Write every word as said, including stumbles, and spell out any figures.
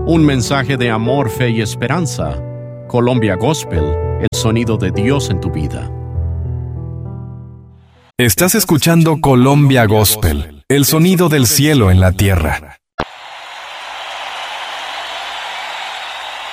Un mensaje de amor, fe y esperanza. Colombia Gospel, el sonido de Dios en tu vida. Estás escuchando Colombia Gospel, el sonido del cielo en la tierra.